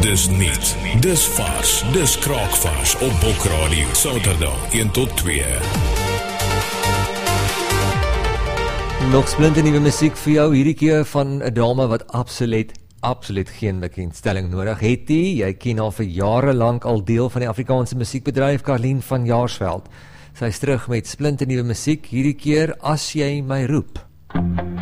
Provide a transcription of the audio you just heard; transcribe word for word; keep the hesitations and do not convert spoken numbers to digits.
Dis nuut, dis vars, dis kraakvars op Bokradio, Saterdag een tot twee. Nog splinternuwe musiek vir jou, hierdie keer van 'n dame wat absoluut, absoluut geen bekendstelling nodig het nie. Jy ken haar vir jare lank al deel van die Afrikaanse musiekbedryf, Karlien van Jaarsveld. Sy is terug met splinternuwe musiek, hierdie keer As Jy My Roep.